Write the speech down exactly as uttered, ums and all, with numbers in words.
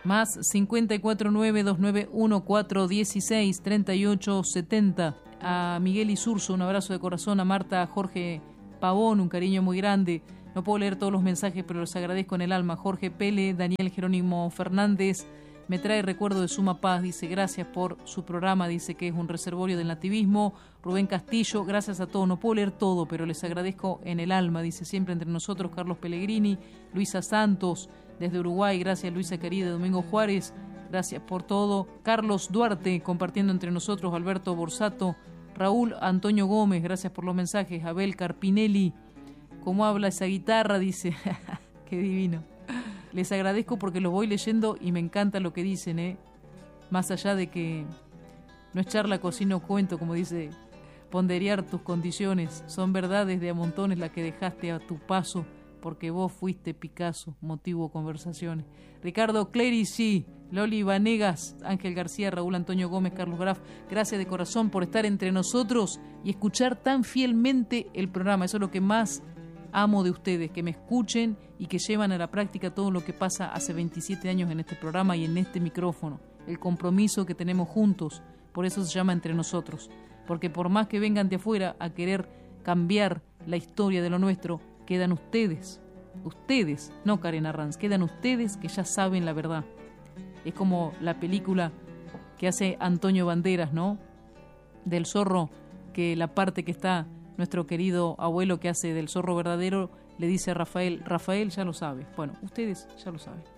Más cincuenta y cuatro nueve dos nueve uno cuatro dieciséis treinta y ocho setenta. A Miguel Isurzo, un abrazo de corazón. A Marta Jorge Pavón, un cariño muy grande. No puedo leer todos los mensajes, pero los agradezco en el alma. Jorge Pele, Daniel Jerónimo Fernández, me trae recuerdo de suma paz, dice, gracias por su programa, dice que es un reservorio del nativismo. Rubén Castillo, gracias a todos, no puedo leer todo, pero les agradezco en el alma, dice, siempre entre nosotros. Carlos Pellegrini, Luisa Santos, desde Uruguay, gracias Luisa querida. Domingo Juárez, gracias por todo. Carlos Duarte, compartiendo entre nosotros. Alberto Borsato, Raúl Antonio Gómez, gracias por los mensajes. Abel Carpinelli, ¿cómo habla esa guitarra? Dice, qué divino. Les agradezco porque los voy leyendo y me encanta lo que dicen, ¿eh? Más allá de que no es charla, cocino, cuento, como dice, ponderear tus condiciones. Son verdades de a montones las que dejaste a tu paso, porque vos fuiste Picasso, motivo conversaciones. Ricardo Clerici, Loli Vanegas, Ángel García, Raúl Antonio Gómez, Carlos Graf, gracias de corazón por estar entre nosotros y escuchar tan fielmente el programa. Eso es lo que más amo de ustedes, que me escuchen y que llevan a la práctica todo lo que pasa hace veintisiete años en este programa y en este micrófono. El compromiso que tenemos juntos, por eso se llama Entre Nosotros. Porque por más que vengan de afuera a querer cambiar la historia de lo nuestro, quedan ustedes, ustedes, no Karen Arranz, quedan ustedes que ya saben la verdad. Es como la película que hace Antonio Banderas, ¿no? Del zorro, que la parte que está nuestro querido abuelo que hace del zorro verdadero le dice a Rafael, Rafael ya lo sabe. Bueno, ustedes ya lo saben.